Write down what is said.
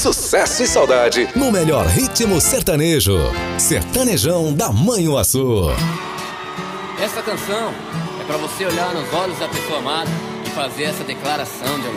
sucesso e saudade. No melhor ritmo sertanejo. Sertanejão da Manhuaçu. Essa canção é pra você olhar nos olhos da pessoa amada e fazer essa declaração de amor.